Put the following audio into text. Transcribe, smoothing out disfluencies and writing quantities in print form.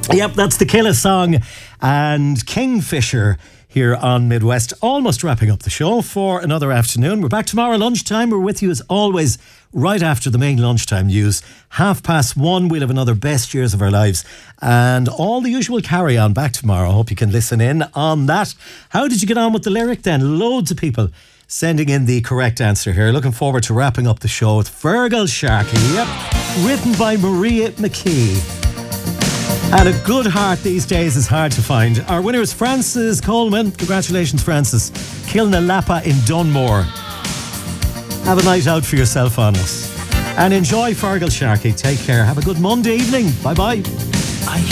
Yep, that's the Killer song and Kingfisher here on Midwest. Almost wrapping up the show for another afternoon. We're back tomorrow lunchtime. We're with you as always right after the main lunchtime news. 1:30, we'll have another Best Years of Our Lives and all the usual carry on back tomorrow. I hope you can listen in on that. How did you get on with the lyric then? Loads of people sending in the correct answer here. Looking forward to wrapping up the show with Fergal Sharkey. Yep, written by Maria McKee. And a good heart these days is hard to find. Our winner is Francis Coleman. Congratulations, Francis. Kilnalapa in Dunmore. Have a night out for yourself on us. And enjoy Fergal Sharkey. Take care. Have a good Monday evening. Bye-bye.